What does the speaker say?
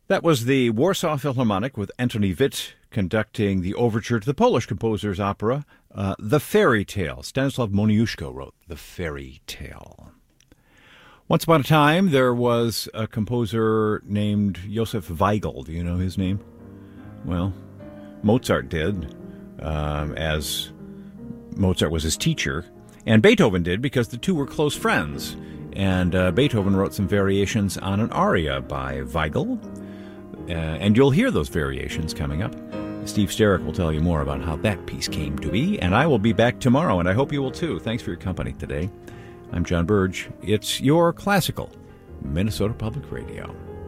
That was the Warsaw Philharmonic with Antoni Witt conducting the overture to the Polish composer's opera, The Fairy Tale. Stanislaw Moniuszko wrote The Fairy Tale. Once upon a time, there was a composer named Josef Weigl. Do you know his name? Well, Mozart did, as Mozart was his teacher, and Beethoven did because the two were close friends. And Beethoven wrote some variations on an aria by Weigl, and you'll hear those variations coming up. Steve Sterrick will tell you more about how that piece came to be, and I will be back tomorrow, and I hope you will too. Thanks for your company today. I'm John Burge. It's your classical Minnesota Public Radio.